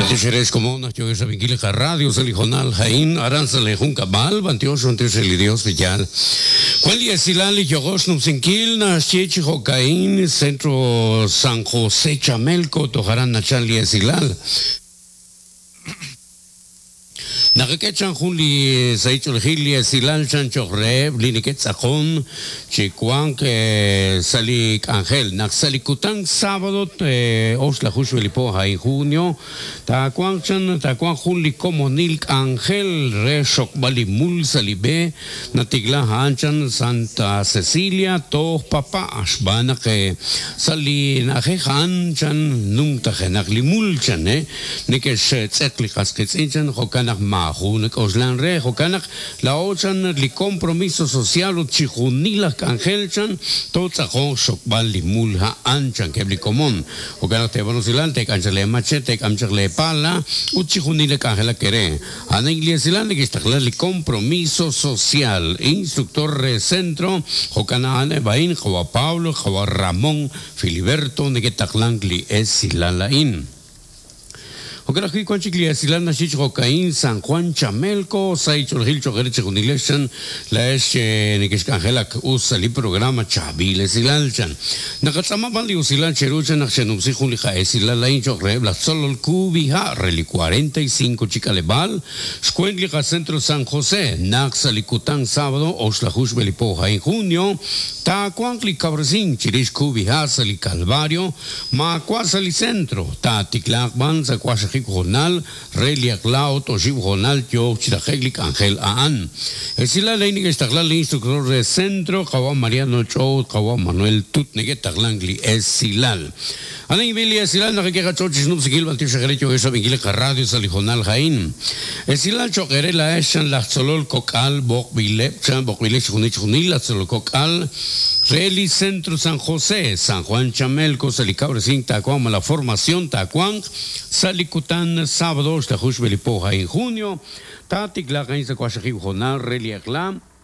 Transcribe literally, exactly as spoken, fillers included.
Techeres como una yo esa vinquile radio selijonal jain aranza le junca bal vantioso entre el dios villal. Cual día silali yogos num senkil na chechi jocaín centro San José Chamelco tojarán na chanli silal. Nakakechan huli sa ito lehili silal chan chokre bliniket sakon chikwang salik Angel naksalikutang sábado os la justo lipo en junio ta kwang chan ta kwang huli komonil Angel re shok balimul salibe natigla hanchan Santa Cecilia to papa ashbana ke sali nakhehan chan nung ta khenak limul chan eh nikesh tsetli kaskets inchan hokanak ma Junek Oslan Rejo Kanak la ochan li compromiso social u chihunila Angelchan totzajon shokbal li mulha anchan kebli común o kanak te bonosilan te kanchale machete kamchale pala u chihunila Angela kere ana iglesilan que está li compromiso social instructor de centro o kanane bain Joa Pablo Joa Ramón Filiberto de que taklang es silalain Okera kui kwanchi klia silana shich Jocaín San Juan Chamelco saicho el hilcho gereche con iglesian la es ne que Angela usa el programa chabile silalchan nakatsama bali usilan cheruchan achenum si junlija esilala incho rebla solo el cubiha reli cuarenta y cinco chicalebal scuenlija centro San José naxalicután sábado oslahush belipoja en junio ta cuancli cabresin chirish cubiha sali calvario ma cuasali centro ta ticlacban sa cuasa Jornal, Relia Cloud, o Jib Jornal, yo, Chirajeglik, Angel Aan. El Sila Leini que está claro, el instructor de centro, Kawa Mariano Chow, Kawa Manuel Tutnegue, Taglangli, es Silal. Ana Ibelia Silal, no que Chochis, no se quilba, el tío Chagerecho, eso, Miguel Radio, Salijonal, Jaín. El Silal Choquere, la Eshan, la Zolol, Cocal, Bokbile, Chan, Bokbile, Chunich, Junil, la Zolol, Cocal, Reli Centro San José, San Juan Chamelco, Salicabre, Sin Tacuama, la formación Tacuán, Salicutan, sábado, Tajush Belipoja en junio, Tatic, la Gainza Cuachají, Jonal, Reli Aclam.